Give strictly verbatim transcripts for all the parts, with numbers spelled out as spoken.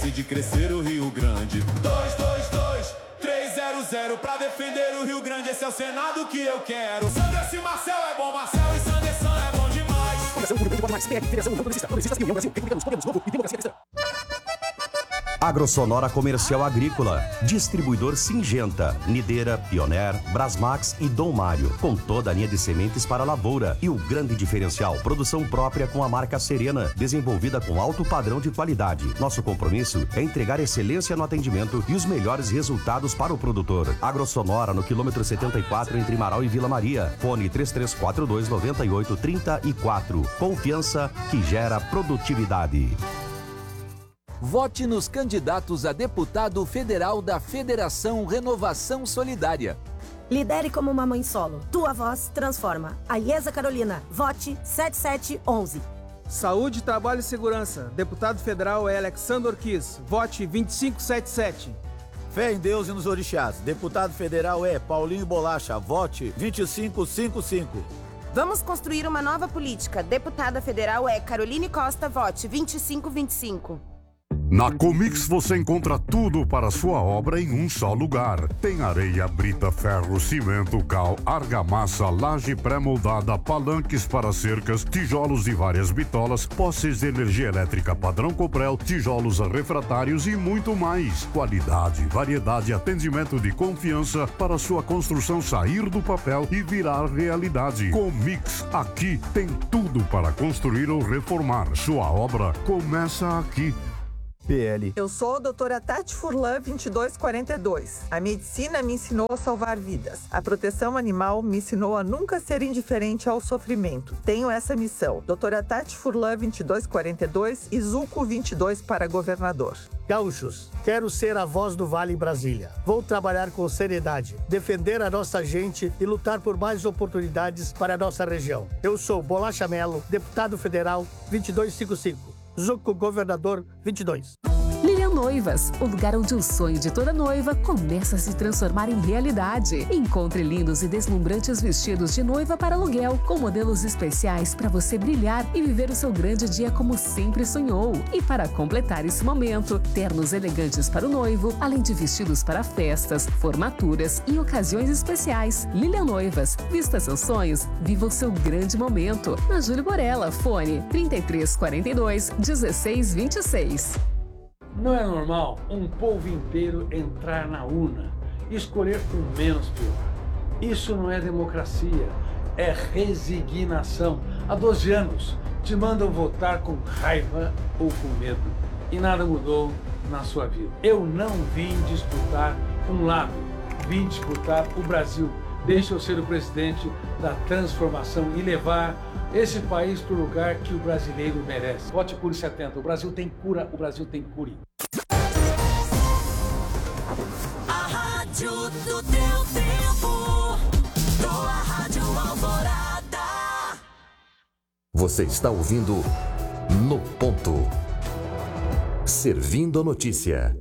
De crescer o Rio Grande. Dois, dois, dois, três, zero, zero. Pra defender o Rio Grande, esse é o Senado que eu quero. Sanderson e Marcel é bom, Marcel e Sanderson é bom demais. Coração, Rio Grande pode mais. P L, Federação Progressista, Progressistas e União Brasil. Republicanos, Podemos, Novo e Democracia Cristã. Agrosonora Comercial Agrícola, distribuidor Singenta, Nideira, Pioneer, Brasmax e Dom Mário, com toda a linha de sementes para a lavoura e o grande diferencial, produção própria com a marca Serena, desenvolvida com alto padrão de qualidade. Nosso compromisso é entregar excelência no atendimento e os melhores resultados para o produtor. Agrosonora no quilômetro setenta e quatro entre Marau e Vila Maria. Fone três três quatro dois nove oito três quatro. Confiança que gera produtividade. Vote nos candidatos a deputado federal da Federação Renovação Solidária. Lidere como uma mãe solo. Tua voz transforma. A IESA Carolina. Vote sete sete um um. Saúde, Trabalho e Segurança. Deputado federal é Alexandre Orquiz. Vote vinte e cinco setenta e sete. Fé em Deus e nos orixás. Deputado federal é Paulinho Bolacha. Vote vinte e cinco cinquenta e cinco. Vamos construir uma nova política. Deputada federal é Caroline Costa. Vote vinte e cinco vinte e cinco. Na Comix você encontra tudo para a sua obra em um só lugar. Tem areia, brita, ferro, cimento, cal, argamassa, laje pré-moldada, palanques para cercas, tijolos e várias bitolas, postes de energia elétrica padrão Coprel, tijolos refratários e muito mais. Qualidade, variedade e atendimento de confiança para sua construção sair do papel e virar realidade. Comix, aqui tem tudo para construir ou reformar. Sua obra começa aqui. P L. Eu sou a doutora Tati Furlan, vinte e dois quarenta e dois. A medicina me ensinou a salvar vidas. A proteção animal me ensinou a nunca ser indiferente ao sofrimento. Tenho essa missão. doutora Tati Furlan, vinte e dois quarenta e dois e Zuco vinte e dois para governador. Gaúchos, quero ser a voz do Vale em Brasília. Vou trabalhar com seriedade, defender a nossa gente e lutar por mais oportunidades para a nossa região. Eu sou Bolacha Melo, deputado federal vinte e dois cinquenta e cinco. Zuco, governador vinte e dois. Lilian Noivas, o lugar onde o sonho de toda noiva começa a se transformar em realidade. Encontre lindos e deslumbrantes vestidos de noiva para aluguel, com modelos especiais para você brilhar e viver o seu grande dia como sempre sonhou. E para completar esse momento, ternos elegantes para o noivo, além de vestidos para festas, formaturas e ocasiões especiais. Lilian Noivas, vista seus sonhos, viva o seu grande momento. Na Júlio Borella, fone trinta e três quarenta e dois, dezesseis vinte e seis. Não é normal um povo inteiro entrar na urna e escolher o menos pior. Isso não é democracia, é resignação. Há doze anos te mandam votar com raiva ou com medo e nada mudou na sua vida. Eu não vim disputar um lado, vim disputar o Brasil. Deixa eu ser o presidente da transformação e levar esse país para o lugar que o brasileiro merece. Vote Cure setenta. O Brasil tem cura, o Brasil tem cure. A rádio do teu tempo. Tua Rádio Alvorada. Você está ouvindo No Ponto. Servindo a notícia.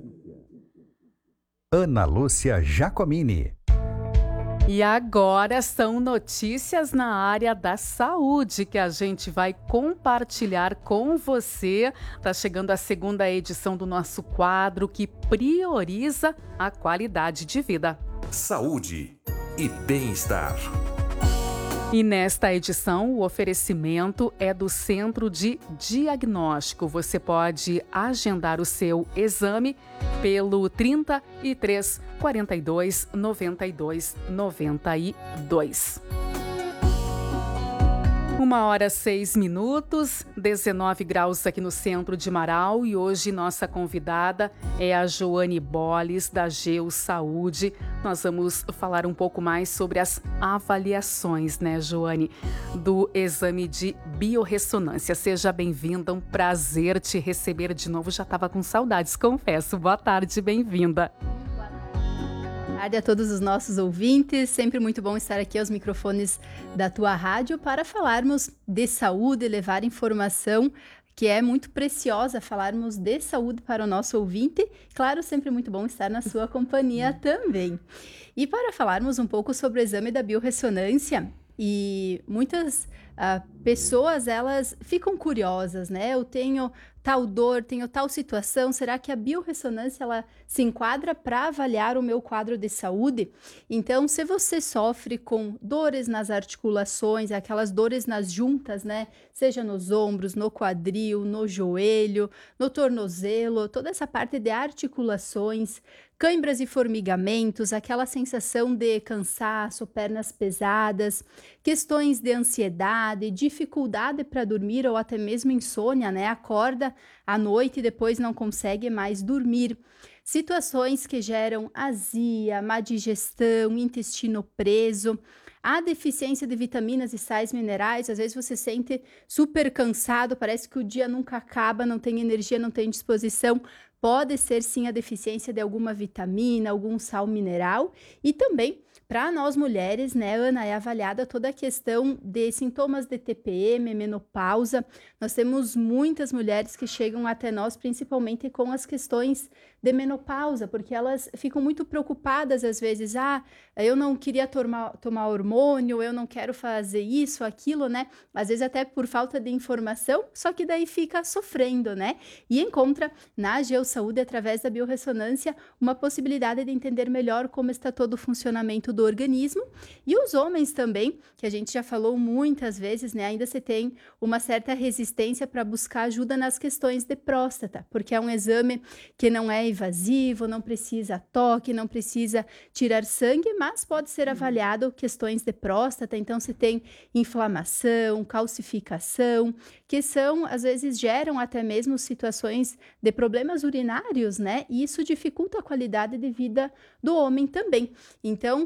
Ana Lúcia Giacomini. E agora são notícias na área da saúde que a gente vai compartilhar com você. Está chegando a segunda edição do nosso quadro que prioriza a qualidade de vida. Saúde e bem-estar. E nesta edição, o oferecimento é do Centro de Diagnóstico. Você pode agendar o seu exame pelo trinta e três quarenta e dois noventa e dois noventa e dois. Uma hora seis minutos, dezenove graus aqui no centro de Marau e hoje nossa convidada é a Joane Bolles da Geo Saúde. Nós vamos falar um pouco mais sobre as avaliações, né, Joane, do exame de biorressonância. Seja bem-vinda, um prazer te receber de novo. Já estava com saudades, confesso. Boa tarde, bem-vinda. Boa tarde a todos os nossos ouvintes, sempre muito bom estar aqui aos microfones da tua rádio para falarmos de saúde, levar informação que é muito preciosa, falarmos de saúde para o nosso ouvinte. Claro, sempre muito bom estar na sua companhia também. E para falarmos um pouco sobre o exame da biorressonância, e muitas uh, pessoas, elas ficam curiosas, né? Eu tenho tal dor, tenho tal situação, será que a biorressonância ela se enquadra para avaliar o meu quadro de saúde? Então, se você sofre com dores nas articulações, aquelas dores nas juntas, né? Seja nos ombros, no quadril, no joelho, no tornozelo, toda essa parte de articulações, cãibras e formigamentos, aquela sensação de cansaço, pernas pesadas, questões de ansiedade, dificuldade para dormir ou até mesmo insônia, né? Acorda à noite e depois não consegue mais dormir. Situações que geram azia, má digestão, intestino preso, a deficiência de vitaminas e sais minerais, às vezes você se sente super cansado, parece que o dia nunca acaba, não tem energia, não tem disposição. Pode ser sim a deficiência de alguma vitamina, algum sal mineral. E também, para nós mulheres, né, Ana, é avaliada toda a questão de sintomas de T P M, menopausa. Nós temos muitas mulheres que chegam até nós, principalmente com as questões de menopausa, porque elas ficam muito preocupadas às vezes. Ah, eu não queria tomar, tomar hormônio, eu não quero fazer isso, aquilo, né? Às vezes até por falta de informação, só que daí fica sofrendo, né? E encontra na Geosaúde, através da biorressonância, uma possibilidade de entender melhor como está todo o funcionamento do organismo. E os homens também, que a gente já falou muitas vezes, né? Ainda se tem uma certa resistência para buscar ajuda nas questões de próstata, porque é um exame que não é invasivo, não precisa toque, não precisa tirar sangue, mas pode ser avaliado questões de próstata. Então, se tem inflamação, calcificação, que são, às vezes, geram até mesmo situações de problemas urinários, né? E isso dificulta a qualidade de vida do homem também. Então,